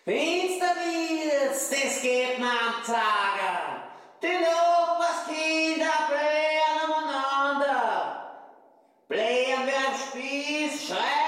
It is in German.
Finster wird's, das geht mir am Tage. Die Nachbarskinder blähen umeinander. Blähen wie am Spieß, schreien